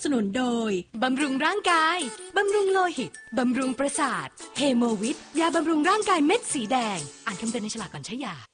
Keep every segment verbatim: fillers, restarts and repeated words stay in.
สนุนโดยบำรุงร่างกายบำรุงโลหิตบำรุงประสาทเฮโมวิทยาบำรุงร่างกายเม็ดสีแดงอ่านคำเตือนในฉลากก่อนใช้ยา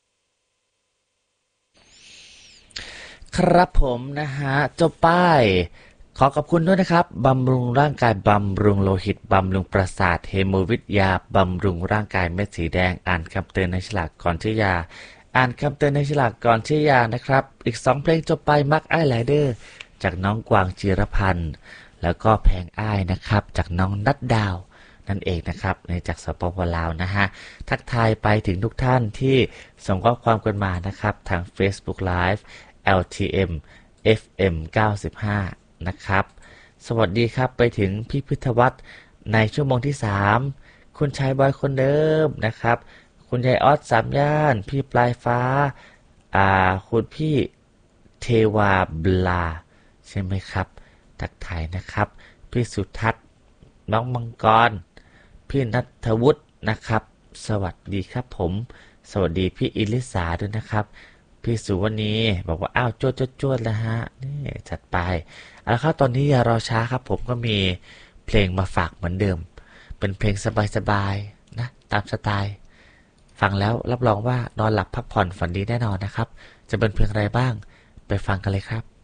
ครับผมนะฮะจบป้ายขอขอบคุณด้วยนะครับบำรุงร่างกายบำรุงโลหิตบำรุงประสาทเฮโมวิทยาบำรุงร่างกายเม็ดสีแดงอ่านคำเตือนในฉลากก่อนใช้ยาอ่านคำเตือนในฉลากก่อนใช้ยานะครับอีกสองเพลงจบไปมักอ้ายไลเดอร์จากน้องกวางจิรพันธ์แล้วก็แพงอ้ายนะครับจากน้องนัดดาวนั่นเองนะครับในจากสปปลาวนะฮะทักทายไปถึงทุกท่านที่ส่งข้อความกันมานะครับทาง Facebook Live แอล ที เอ็ม เอฟ เอ็ม เก้าสิบห้านะครับสวัสดีครับไปถึงพี่พิทวัฒน์ในชั่วโมงที่สามคุณชายบอยคนเดิมนะครับคุณยายออสสามย่านพี่ปลายฟ้าอ่าคุณพี่เทวาบลาใช่ไหมครับทักทายนะครับพี่สุทัศน์น้องมังกรพี่ณัฐวุฒินะครับสวัสดีครับผมสวัสดีพี่อิลิสาด้วยนะครับพี่สุวรรณีบอกว่าอ้าวจวดจวดจวดแล้วฮะนี่จัดไปเอาละครับตอนนี้อย่ารอช้าครับผมก็มีเพลงมาฝากเหมือนเดิมเป็นเพลงสบายๆนะตามสไตล์ฟังแล้วรับรองว่านอนหลับพักผ่อนฝันดีแน่นอนนะครับจะเป็นเพลงอะไรบ้างไปฟังกันเลยครับ